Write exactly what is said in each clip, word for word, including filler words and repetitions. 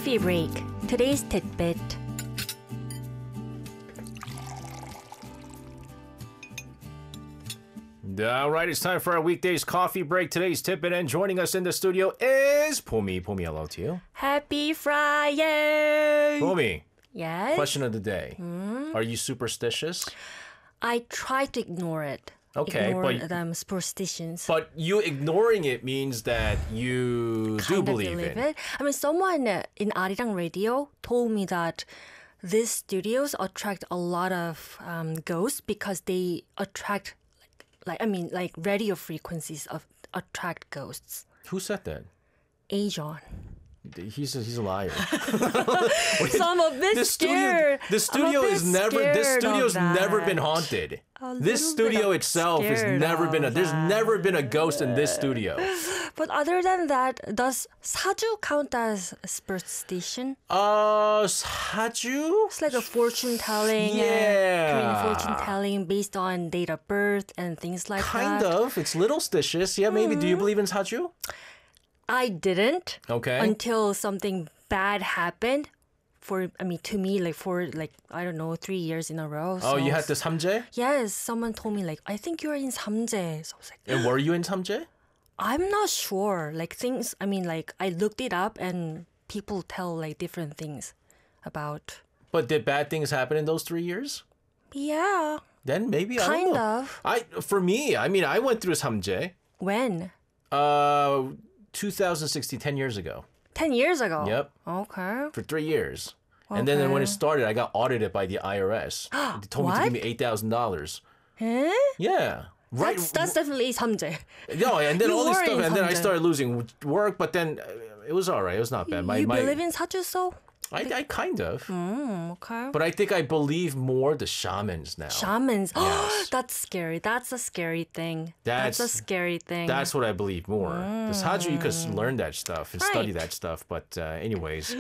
Coffee break. Today's tidbit. All right, it's time for our weekdays coffee break. Today's tidbit, and joining us in the studio is Pomi. Pomi, hello to you. Happy Friday! Pomi, Yes? question of the day. Are you superstitious? I try to ignore it. Okay, ignore but- them superstitions. But you ignoring it means that you do Kind of believe believe it. it. I mean, someone uh, in Arirang Radio told me that these studios attract a lot of um, ghosts because they attract, like, like I mean, like radio frequencies of attract ghosts. Who said that? Ajon. He's a, he's a liar. So I'm a bit The studio, scared. the studio I'm a bit is never. This scared of studio's never been that. haunted. A This little studio bit itself has scared never been a. of There's that. never been a ghost in this studio. But other than that, does Saju count as a superstition? Uh, Saju? It's like a fortune telling. Yeah. Korean fortune telling based on date of birth and things like Kind that. of. It's little stitious. Yeah, maybe. Do you believe in Saju? I didn't Okay. until something bad happened. For I mean, to me, like for like I don't know, three years in a row. Oh, So- you had the Samjae? Yes, someone told me like I think you're in Samjae. So I was like, And were you in Samjae? I'm not sure. Like things. I mean, like I looked it up and people tell like different things about. But did bad things happen in those three years? Yeah, Then maybe I don't kind know. of. I for me, I mean, I went through Samjae. When? Uh, two thousand sixteen, ten years ago, Ten years ago. Yep. Okay. for three years. And then when it Okay. started, I got audited by the I R S. They told me to What? give me eight thousand dollars. Eh? Yeah. Right. That's that's definitely Samjae. No, and then You all this were stuff, in and then I Samjae. started losing work. But then uh, it was all right. It was not bad. My you my. believe in Sajuso? I, I kind of. Okay. But I think I believe more the shamans now. Shamans. Yes. That's scary. That's a scary thing. That's, a That's- scary thing. That's what I believe more. The Saju, you could learn that stuff and study Right. that stuff. But uh, anyways,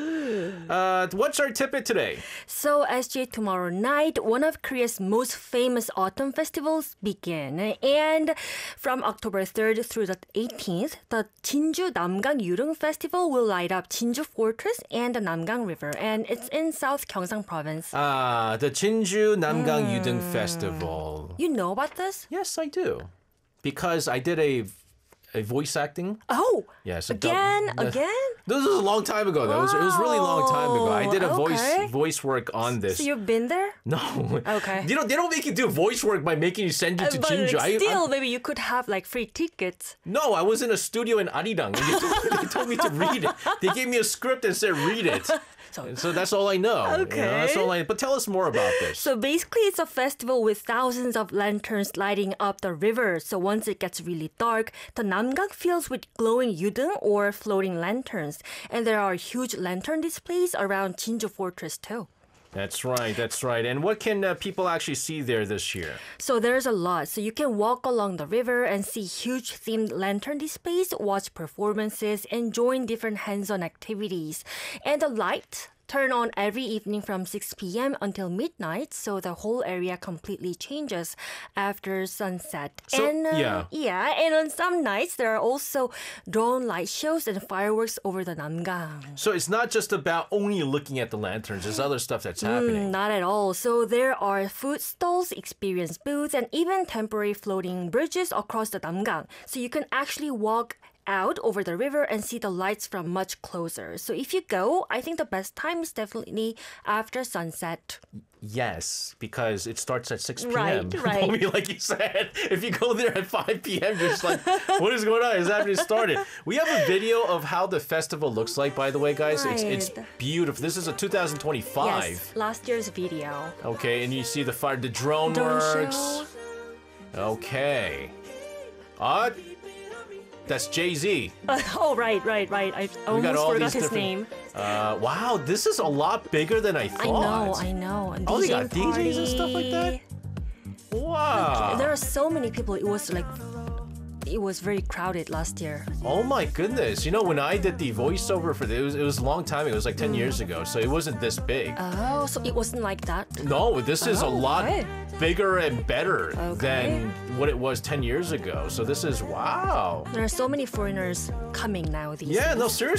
uh, what's our tidbit today? So, S J, tomorrow night, one of Korea's most famous autumn festivals begin. And from October third through the eighteenth, the Jinju Namgang Yurung Festival will light up Jinju Fortress and the Namgang River. And it's in South Gyeongsang Province. Ah, the Jinju Namgang Yudung Festival. You know about this? Yes, I do. Because I did a a voice acting. Oh, Yes. a again, dub- again? This was a long time ago. That was it was really a long time ago. I did a Wow, voice okay. voice work on this. So you've been there? No. Okay. You know they don't make you do voice work by making you send you to Uh, but Jinju. like, I- still, I- maybe you could have like free tickets. No, I was in a studio in Arirang. They told, they told me to read it. They gave me a script and said, read it. So- And so that's all I know. you know, Okay. that's all I, but tell us more about this. So basically, it's a festival with thousands of lanterns lighting up the river. So once it gets really dark, the Namgang fills with glowing yudung or floating lanterns. And there are huge lantern displays around Jinju Fortress too. That's right. That's right. And what can uh, people actually see there this year? So there's a lot. So you can walk along the river and see huge themed lantern displays, watch performances, and join different hands-on activities. And the light turn on every evening from six p.m. until midnight, so the whole area completely changes after sunset. So- and uh, yeah. yeah, and on some nights there are also drone light shows and fireworks over the Namgang. So it's not just about only looking at the lanterns. There's other stuff that's happening. Not at all. So there are food stalls, experience booths, and even temporary floating bridges across the Namgang. So you can actually walk out over the river and see the lights from much closer. So if you go, I think the best time is definitely after sunset. Yes, because it starts at six p.m. Right, right. Only like you said, if you go there at five p.m., you're just like, what is going on? It's happening started. We have a video of how the festival looks like, by the way, guys. It's it's Right. beautiful. This is a two thousand twenty-five. Yes, last year's video. Okay, and you see the fire, the drone, Drone works. show. Okay. Uh, that's Jay-Z. Oh, right, right, right. I We almost got all forgot these his different- name. Uh, wow, this is a lot bigger than I I thought. know, I know. And Oh, they D J got D Js and stuff like that? party. Wow. There are so many people. It was like, it was very crowded last year. Oh my goodness. You know, when I did the voiceover for this, it was, it was a long time ago. It was like ten years ago. So it wasn't this big. Oh, so it wasn't like that? No, this is a Oh, lot okay. bigger and better Okay. than what it was ten years ago. So this is, wow. There are so many foreigners coming now these Yeah, days. no, seriously.